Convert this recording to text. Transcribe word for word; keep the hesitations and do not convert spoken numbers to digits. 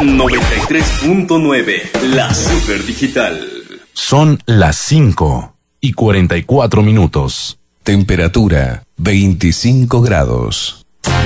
noventa y tres punto nueve, la Super Digital. Son las cinco y cuarenta y cuatro minutos. Temperatura veinticinco grados.